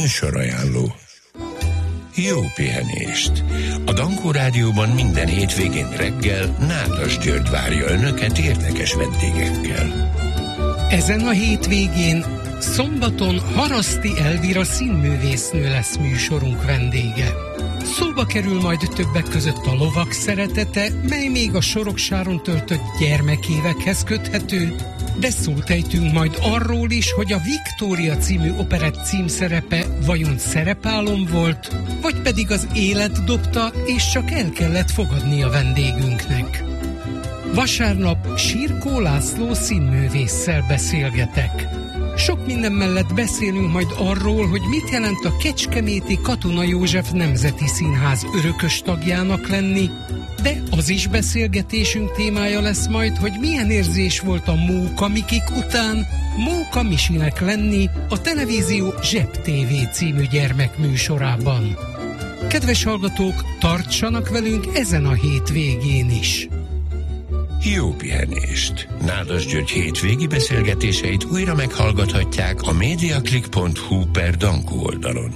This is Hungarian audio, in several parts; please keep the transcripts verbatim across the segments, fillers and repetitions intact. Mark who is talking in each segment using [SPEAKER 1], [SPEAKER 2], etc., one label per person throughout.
[SPEAKER 1] Műsorajánló. Jó pihenést! A Dankó Rádióban minden hétvégén reggel Nádas György várja önöket érdekes vendégekkel.
[SPEAKER 2] Ezen a hétvégén szombaton Haraszti Elvira színművésznő lesz műsorunk vendége. Szóba kerül majd többek között a lovak szeretete, mely még a Soroksáron töltött gyermekévekhez köthető, de szót ejtünk majd arról is, hogy a Viktória című operett címszerepe vajon szerepálom volt, vagy pedig az élet dobta, és csak el kellett fogadni a vendégünknek. Vasárnap Sirkó László színművésszel beszélgetek. Sok minden mellett beszélünk majd arról, hogy mit jelent a Kecskeméti Katona József Nemzeti Színház örökös tagjának lenni, de az is beszélgetésünk témája lesz majd, hogy milyen érzés volt a Móka Mikik után Móka Misinek lenni a televízió Zseb té vé című gyermekműsorában. Kedves hallgatók, tartsanak velünk ezen a hétvégén is!
[SPEAKER 1] Jó pihenést! Nádas György hétvégi beszélgetéseit újra meghallgathatják a mediaclick pont hu per Dankó oldalon.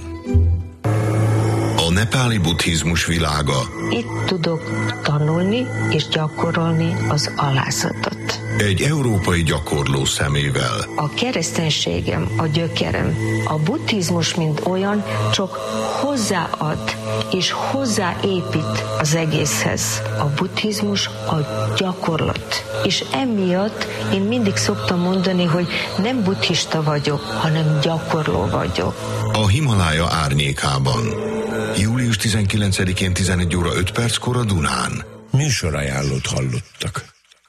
[SPEAKER 3] A nepáli buddhizmus világa.
[SPEAKER 4] Itt tudok tanulni és gyakorolni az alázatot.
[SPEAKER 3] Egy európai gyakorló szemével.
[SPEAKER 4] A kereszténységem, a gyökerem. A buddhizmus, mint olyan, csak hozzáad és hozzáépít az egészhez. A buddhizmus a gyakorlat. És emiatt én mindig szoktam mondani, hogy nem buddhista vagyok, hanem gyakorló vagyok.
[SPEAKER 3] A Himalája árnyékában. július tizenkilencedikén tizenegy óra öt perckor a Dunán.
[SPEAKER 1] Műsorajánlót hallottak.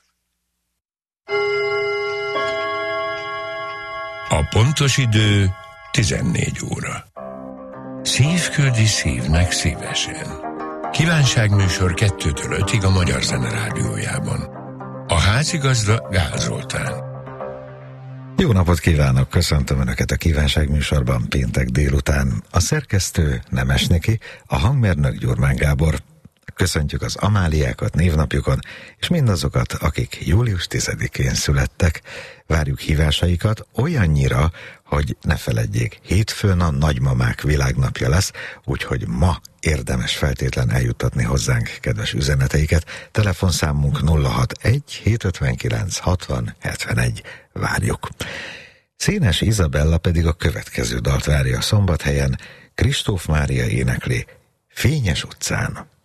[SPEAKER 1] A pontos idő tizennégy óra. Szívküldi szívnek szívesen. Kívánságműsor kettőtől ötig a Magyar Zene Rádiójában. A házigazda Gál Zoltán.
[SPEAKER 5] Jó napot kívánok, köszöntöm Önöket a kívánságműsorban péntek délután. A szerkesztő Nemes Niki, a hangmérnök Gyurmán Gábor. Köszöntjük az Amáliákat névnapjukon, és mindazokat, akik július tizedikén születtek. Várjuk hívásaikat olyannyira, hogy ne feledjék, hétfőn a nagymamák világnapja lesz, úgyhogy ma érdemes feltétlen eljuttatni hozzánk kedves üzeneteiket. Telefonszámunk nulla hatvanegy hétszázötvenkilenc hatvan hetvenegy. Várjuk. Szénes Izabella pedig a következő dalt várja Szombathelyen. Kristóf Mária énekli Fényes utcán.